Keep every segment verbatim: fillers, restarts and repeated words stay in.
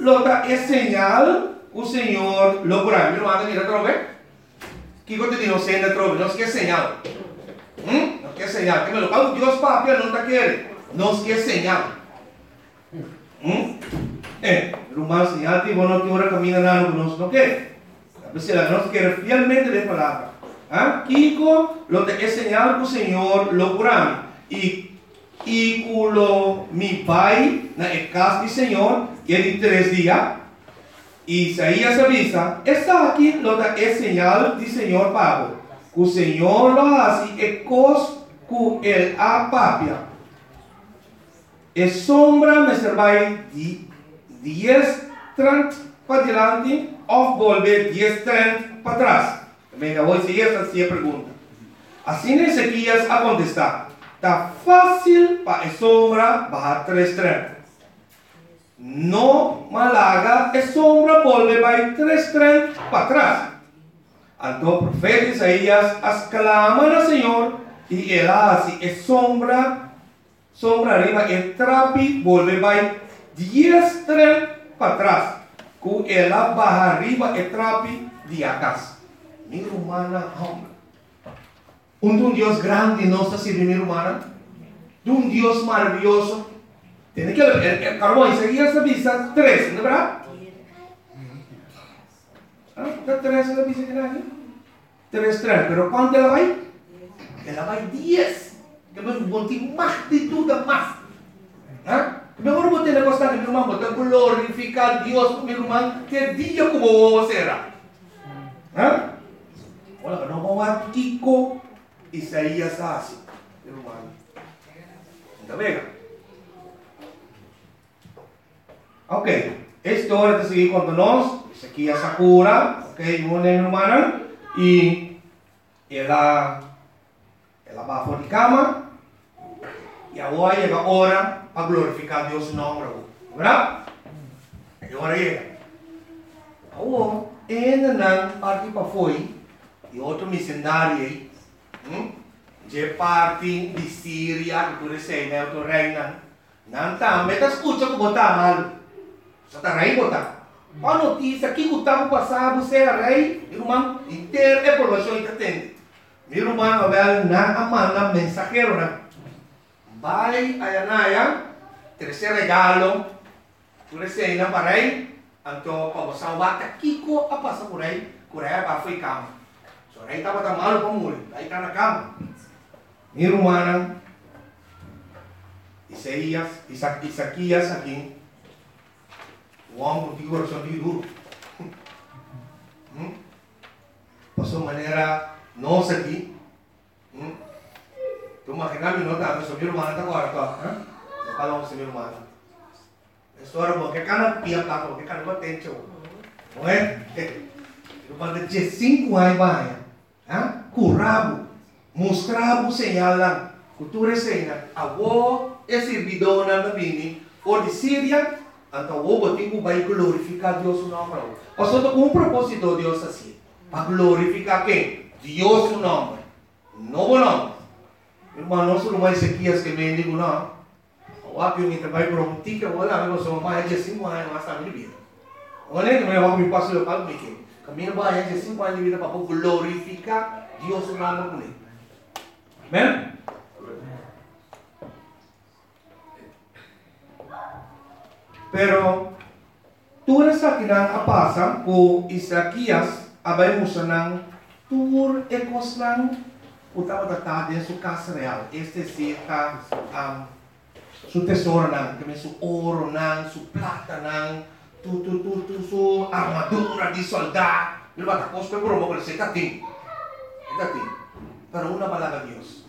lota es señal, o Señor lo cura. Mi hermano, mira, trove. ¿Qué te digo, señal, trove? No es que señal. ¿Mm? No es que señal. Que me lo pago Dios, papi, no te quiere. No es que señal. ¿Mm? Eh, el humano señal, tipo, no quiere caminar nada, no no quiere. A veces la no quiere fielmente de palabra. ¿Ah? Kiko, lo te es señal, o Señor lo cura. Y Y cuando mi pai na casa do Senhor, que é de três dias, Isaías avisa, está aqui lo da é señal do Senhor Pablo. Que o Senhor lo hace e cos que ele apapia. E sombra me servai de diez trant para diante, ou volver diez trant para trás. Venga, hoje essa é a pergunta. Assim Ezequias a contestar. Está fácil para a sombra bajar tres trem. No malaga, a sombra vuelve vai tres trem para atrás. Então o profeta Isaías exclama ao Senhor e ele hace a sombra, sombra arriba, e trapi vuelve vai diez trem para trás. Que ela baja arriba e trapi de atrás. Mi humana hombre. Un, un Dios grande no está sirviendo humana. De un Dios maravilloso. Tiene que el, el, el carbón seguía esa visa tres, ¿no es verdad? ¿Ah? Tres esa visa que hay. Tres, tres. Pero ¿cuánto la va? La va diez. Que me monté más de todo más. ¿Ah? Mejor vos tenés que estar en mi hermano, te glorificar a Dios, mi hermano, que día como vos será. ¿Ah? Bueno, no vamos a Kiko. Isaías hace, hermano. ¿Está bien? Ok, esta hora de seguir contándonos, Ezequias Sakura, ok, una hermana, y ella, ella va a la cama, y ahora llega la hora para glorificar a Dios en nombre, ¿verdad? Y ahora llega. Ahora, en la parte para foi, y otro misionario, de parte de Síria, que tu sei, né, tu reina. Não tá, mas tá escuta que botar mal. Só tá rei botar. A notícia que o tempo passado você é rei, irmão, inteiro é informação que tem. Meu irmão, Abel, na amanda mensageiro, né? Vai a Yanaya, terceiro regalo, tu sei, né, para rei. Então, para você salvar, Kiko a passar por rei, por rei para foi cama. So, rei estava tão malo como ele, aí está na cama. Mi hermana, Isaías, Isaac, Isaías aqui, o homem contigo coração de duro. Hum? Passou maneira nossa aqui. Hum? Tu imagina me nota, mas meu irmão está agora, tá? Não falamos com meu irmão. História boa, que cada pia tá, que cada batente, não é? Eu falei de cinco anos vai, ah? Curabo. Mostrar o sinal lá, cultura cena, a avó é servidora da Bini, ou de Síria, então o botico vai glorificar Deus no nome. Ou seja, com um propósito Deus assim, para glorificar quem? Deus no nome, novo nome. Irmão, não sou mais Ezequias que me digo não. O aqui eu me trabalho por um tique, eu olho, eu sou mais de cinco anos, mas está minha vida. Olha, que eu me passo o palco aqui. Caminho mais de cinco anos de vida para glorificar Deus no nome comigo. Amém? Pero tu essa que não passa com Isaías abai musanang tur ekoslang utama tata de sua casa real. Este sita um, su tesouro nang, kami su ouro nang, su plata nang, tu tu tu tu su armadura de soldado. Ele vai tapos pe promo com esse tatim. Tatim. Pero una palabra Dios.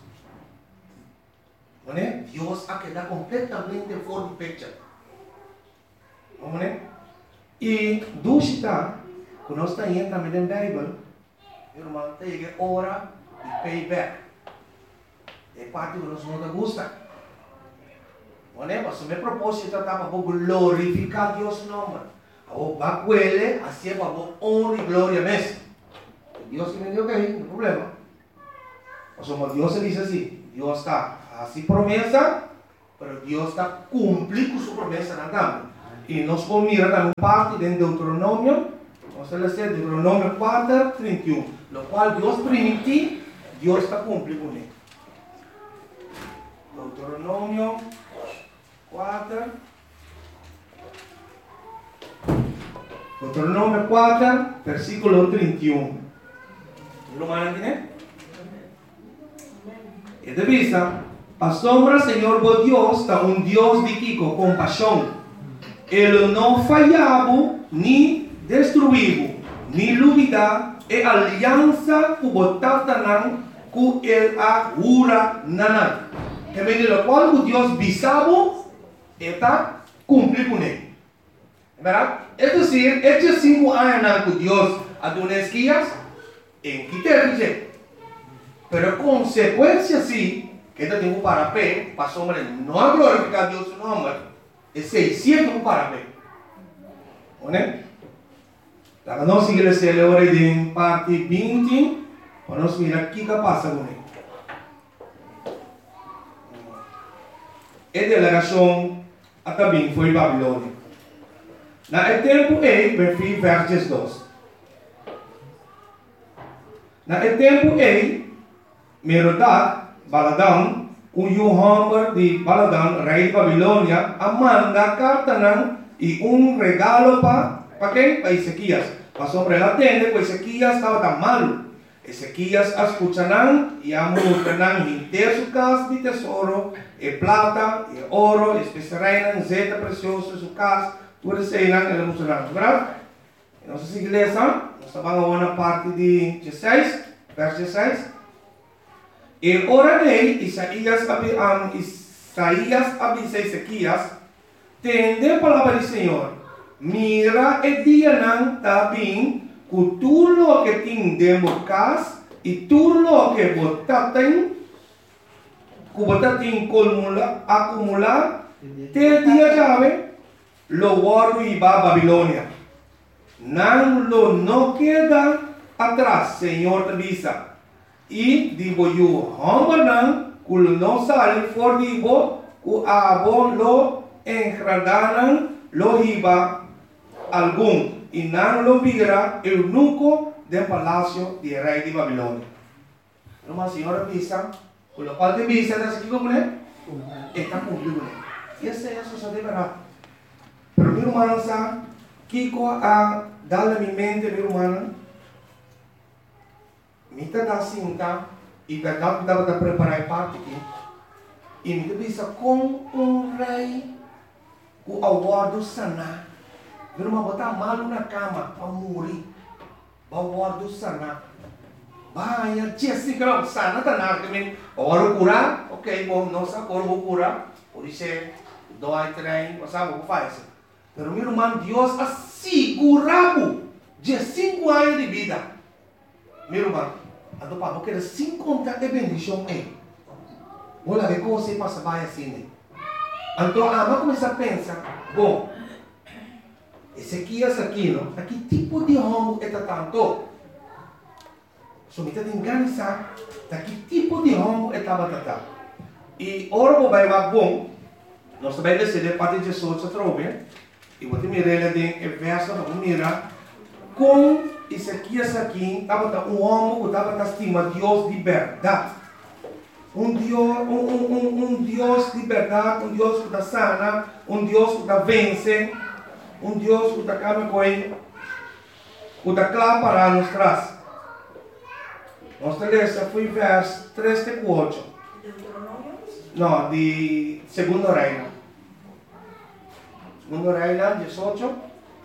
¿Vale? Dios ha quedado completamente fuera de picture. ¿Vale? Y dusita, cuando está ahí también en la Biblia, hermano, te llega hora de payback. Es parte que nos no gusta. ¿Vale? Pues mi propósito está para glorificar a Dios nombre. O va a cuele, así para honra y gloria mes. Dios que me dio que no hay problema. O sea, Dios se dice así, Dios está así promesa, pero Dios está cumpliendo su promesa en el campo. E nós vamos mirar também parte de Deuteronômio, nós vamos ler Deuteronômio quatro, trinta e um, no qual Deus permitiu, Deus está cumprindo com ele. Deuteronômio quatro, Deuteronômio quatro, versículo trinta e um. Lo mandan, né? E de vista, a sombra, Senhor, vos Deus, está um Deus de Kiko, compaixão. Ele não falhava, nem destruiu, nem duvida, e aliança que botava não, que ele agura não. E bem, quando Deus bisava, está cumprindo com ele. É verdade? É dizer, estes cinco anos que Deus a duas guias, em que ter pero consequência sim, que ele tem um parapé, para a sombra não a glorificar Deus no nome. É seiscentos para bem. Né? Então, nós seguimos a leitura de parte vinte, para nós ver o que passa com ele. A delegação também foi Babilônia. Na tempo e, verso versos dois. Na tempo e, Merodach, Baladão, o Yohamber de Baladão, rei de Babilônia, a manda carta não, e um regalo para para quem? Para Ezequias. Para sobre a tenda, porque Ezequias estava tão malo. Ezequias escuta não, e a multa não, e ter sua casa de tesouro, e plata, e ouro, e especiaria, zeta precioso, sua casa, tudo isso aí não, ele mostrou não, verdade? Nossa igreja, nós vamos na parte de dezesseis, verso dezesseis. E ora dei, Isaías avisa Ezequias, tende a palavra do Senhor, mira e dia não está bem, que tudo que tem dentro de casa, e tudo que você tem, que você tem acumular, te dia chave, lo guardo e va a Babilônia. Não lo não queda atrás, Senhor avisa. E digo eu, homem que não sale for digo, que abo lo engradaram lo riba algum, e não lo vira eunuco del palácio de rei de Babilônia. Uma senhora avisa, com o qual te visa, está aqui como é? Está cumprido. E essa é a sua verdade. Pero meu irmão sabe, Kiko a dar a minha mente, meu irmão, me está cinta e da dá para preparar parte aqui. E me visa com um rei o aguardo sana. Meu irmão botar mal na cama para morrer. O aguardo sana. Vai, Jessica, sana tá na que oro curar, ok, bom, não sabe como curar, por isso dói trem, não sabe o que faz. Pero meu irmão, Deus assegurava de cinco anos de vida. Meu irmão, a do papo quer cinquenta de bendição é. Olha ver como você passa vai assim. Então, a mãe começa a pensar, bom, Ezequias aqui, não? Aqui tipo de homem é tanto. So, me está enganando, aqui tipo de homem é tanto. E ora vai vai bom, nós também decidimos parte de Jesus a trobe. E vou te mirar de verso, vamos mirar com Ezequias aqui, estava um homem que estava estima Deus de verdade. Um Deus, um, um, um, um Deus de verdade, um Deus que está sana, um Deus que está vence, um Deus que está calma com ele, que está claro para nos traz. Nossa lista foi verso três e quatro. Não, de segundo reino. Segundo reino, dezoito.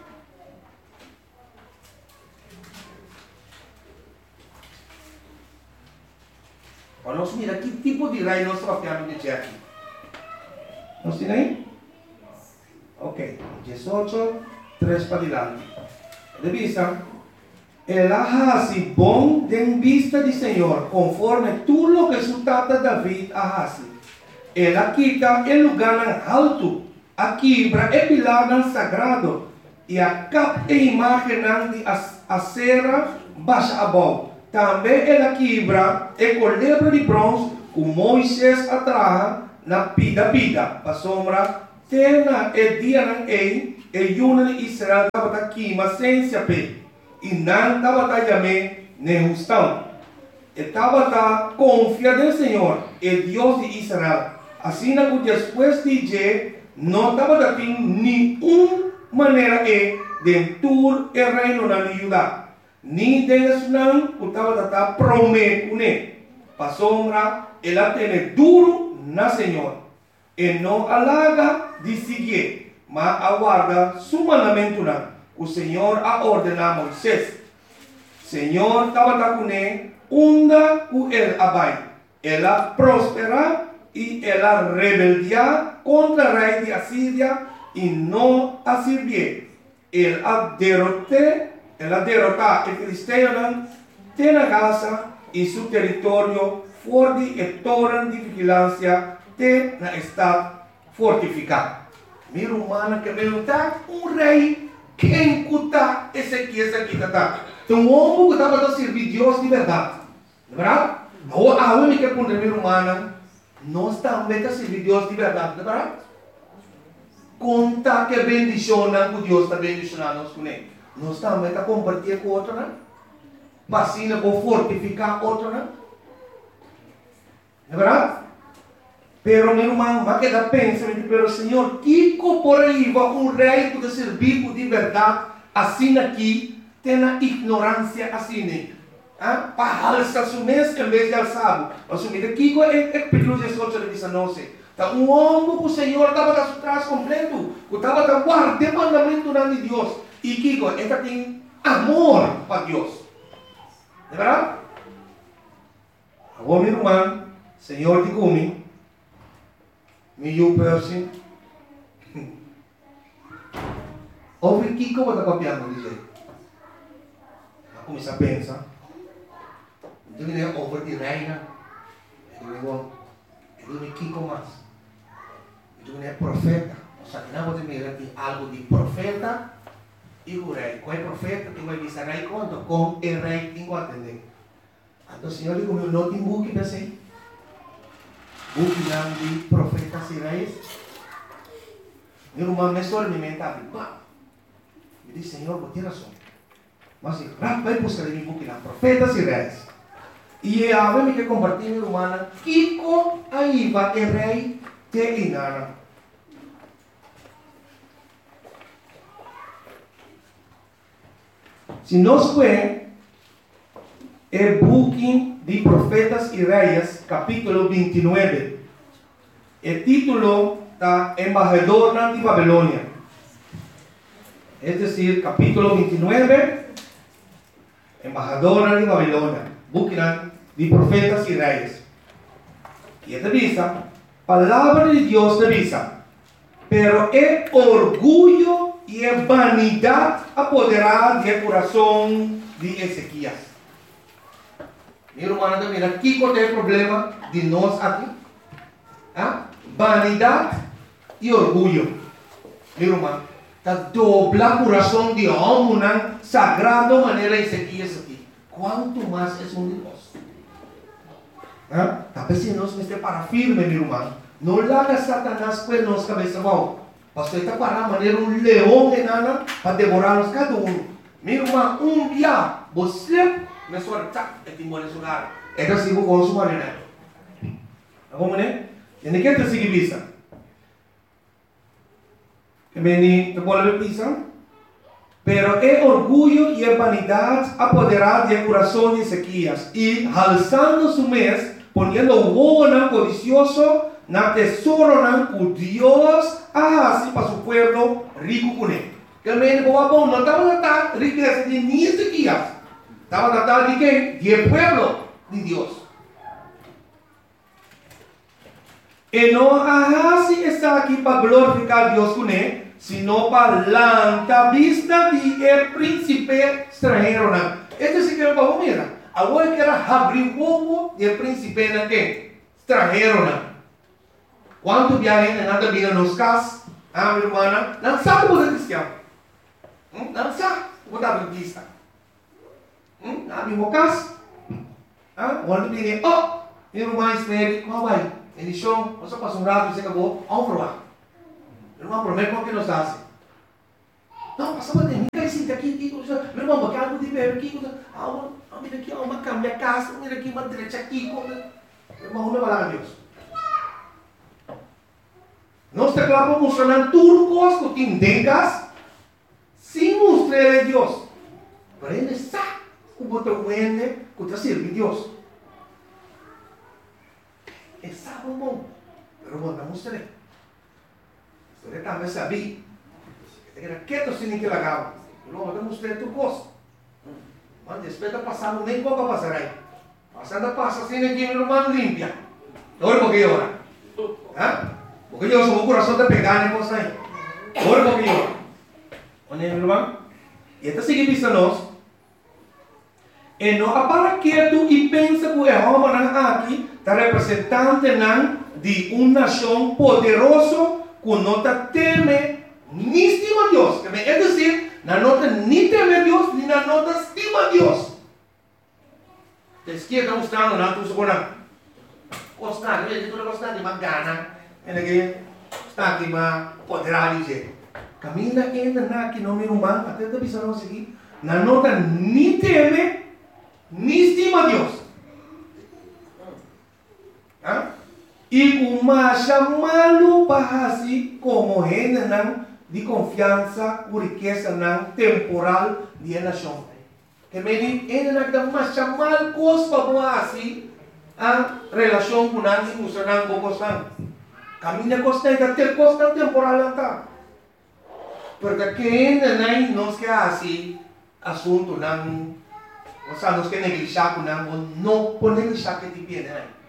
Nós mira que tipo de rei nós trabalhamos de aqui. Nós temos aí? Ok. dezoito, três para diante. De vista, el Ahasi bom de vista de Senhor, conforme tudo o que resultata David Ahasi. Ela quita el lugar alto, a quebra e pilar sagrado, e a capa e imagem de acera baixa abaixo. Também ela quebra e com lebra de bronze que Moisés atraja na pida pida, para sombra, tena e dia não é, e yuna de Israel estava aqui, mas sem saber. E não estava também nem justão. Estava confiando no Senhor, el Deus de Israel. Assim que depois de dizer, não estava tendo nenhuma maneira de tur o reino na Judá. Nem deles não estava prometendo. Para sombra, ela tem duro na Senhor. E não alaga de seguir, mas aguarda su mandamento. O Senhor a ordenar a Moisés. Senhor estava com ele, onda com ele abai. Ela prospera e ela rebeldia contra o rei de Assíria e não a servia. Ele a derrotou, ela derrotou o filisteu, tem a Gaza e seu território forte e torre de vigilância tem na estado fortificado. Minha humana que perguntar, um rei, quem cuta esse aqui, esse aqui, tá? Então o homem que estava a servir Deus de verdade. Verdade? A única que põe minha humana, nós também a servir Deus de verdade, verdade? Conta que bendicionam que Deus está bendicionando nós com ele. Nós também a compartilhar com outro, né? Vacina para fortificar outro, né? É verdade? Pero meu irmão, mas que dá pensamento, pero Senhor, que por aí vai um rei que servir de verdade, assim aqui, tem a ignorância assim, né? Ah, para alçar o mês em vez de alçar. Assumir aqui é perigoso de soltar de não sei. Tá um homem que o Senhor estava a trás completo, que estava a guardar o mandamento de Deus. E que esta tem amor para Deus. É verdade? Agora, meu irmão, Senhor de comigo, me eu person, ouve que como está copiando dizer. Eu comecei a pensar, então ele é over de reina, ele é ele é que mais, então ele é profeta, ou seja, não pode mirar que algo de profeta e o rei, qual é profeta que vai dizer rei quanto com o rei tem que atender. Então o Senhor digo meu não tem buque para ser. Buque de profetas e reis. Meu irmão me só alimentava. Eu disse, Senhor, vou ter razão. Mas vai buscar em buque de profetas e reis. E a ver me que compartilhar meu irmão, Kiko aí vai o rei te inara. Se nós vemos o buque de Profetas e Reis, capítulo vinte e nove. O título está Embajador de Babilônia. É decir, capítulo vinte e nove, Embajador de Babilônia. Buque de Profetas e Reis. E esta visa, palavra de Deus te visa. Pero é orgulho e é vanidade apoderada do coração de Ezequias. Meu irmão, mira, aqui qual é o problema de nós aqui? Ah? Vanidade e orgulho. Meu irmão, está dobla o coração de homem, sagrado maneira Ezequias aqui. Quanto mais é um de nós? Ah? Talvez se nós me para firme, meu irmão, não larga Satanás com nossa cabeça, bom. Pastor está para maneira um leão enana para devorar-nos cada um. Meu irmão, um dia, você me sorta e te mora lugar. É assim que eu sou marido. Como né? E nem quer te seguir visa. Que me te pode ver visa. Pero é orgulho e é vanidade apoderada do coração de Ezequias e alçando su mês, ponendo o bono codicioso na tesouro na o Deus assim para su pueblo rico com ele. Que me boa bom não estava a riqueza de nem Ezequias. Estaba tratando de qué? De pueblo de Dios. Y no así está aquí para glorificar a Dios con él, sino para la vista de el príncipe extranjero. Este sí que lo vamos a mirar. Ahora que era abrir bobo del príncipe extranjero. ¿Cuánto viajes en nada vida nos casas? Ah, mi hermana, no sabe por el cristiano. No sabe por la vista. Hmm? Nabi mo kas? Ah, wala bini. Oh, yung mais peri, mabay. Ini show, masa pasong rato sa kabo, ang proa. Pero mga promet mo kinos kasi. Não, passa por dentro, mira esse aqui, aqui, meu irmão, porque algo de ver aqui, ah, mira aqui, uma cambia a casa, mira aqui, uma direita aqui, meu irmão, não vai lá, Deus. Nós te claro mostrando tudo coisa que tem casa, sem mostrar a Deus. Para ele sabe o botão wende, que está servindo Deus. É sabe o bom, mas o bom não mostrei. Você também sabia. Era quieto sem que lagava. Não, eu mostrei tudo coisa. Mas depois de passar, nem pouco passar aí. Passando passa assim aqui, meu irmão limpia. Agora porque ora. Hã? Porque eu sou o coração de pegar nem coisa aí. Agora porque ora. Onde meu irmão? E até seguir vista nós. E não para quieto e pensa que o Jeová aqui está representante de uma nação poderosa que não teme ni estima Deus. É dizer, não nota nem teme Deus, nem não nota estima Deus. A esquerda mostrando, não, tu segura. Gostar, ele tu gostar de uma gana. Ele que está aqui, mas poderá dizer. Caminha ainda na que não me humano, até da visão não seguir. Não nota nem teme, nem estima Deus. Ah? E como chamá-lo para assim como ele não de confiança, por riqueza não temporal de nação. Que me diz, ele não dá mais chamar coisas para assim a relação com a emocional com coisa. Caminha coisa da ter coisa temporal lá. Porque quem não nos quer assim assunto não, ou seja, nos quer negligenciar com não, não pode negligenciar que te pede aí.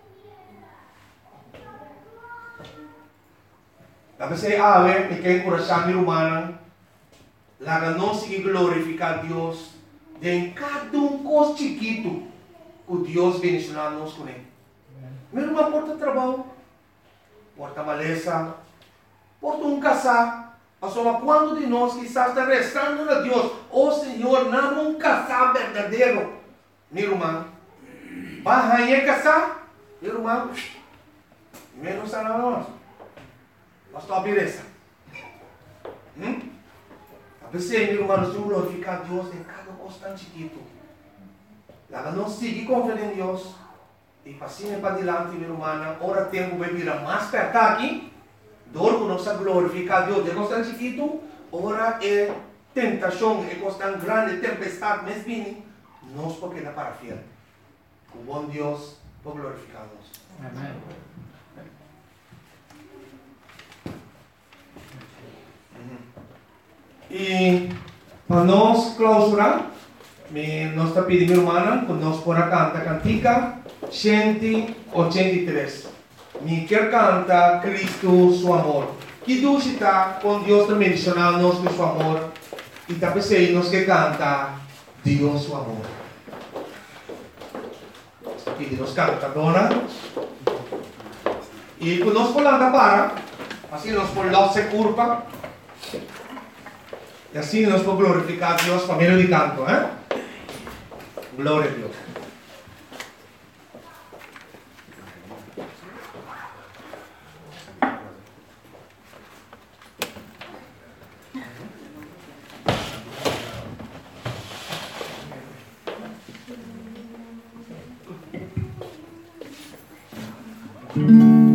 Tapi saya awet, ikan coração humano, laga não se glorificar Deus, de cada um coisa chiquito, que Deus bendicionar nos com ele. Mesmo uma porta de trabalho, porta maleza, porta um casar, só quando de nós quizás está rezando a Deus, oh Senhor, não um casar verdadeiro, meu irmão, vai a casar, meu irmão, menos a nós. Basta a beleza. Hum? A pessoa, meu irmão, nós temos que glorificar a Deus em cada coisa tão chiquito. Lá não seguir confiando em Deus. E passinho para diante, meu irmão, ora tempo vai virar mais perto aqui. Dor que nós glorificar a Deus de coisa tão chiquito. Ora é tentação, é coisa tão grande, tempestade, mas bem, nós porque dá para fiel. O bom Deus pode glorificar-nos. Amém. E para nós clausurar, nós está pedindo, irmã, que nós podemos cantar a cantica cento oitenta e três. Me quer cantar Cristo, seu amor. Que Deus está com Deus está mencionando nós com seu amor. E também sei nós que canta Deus, seu amor. E nós canta, dona. E quando nós podemos para, assim nós podemos se curva. E assim nós podemos glorificar a Deus para meio de canto, eh? Glória a Deus. Thank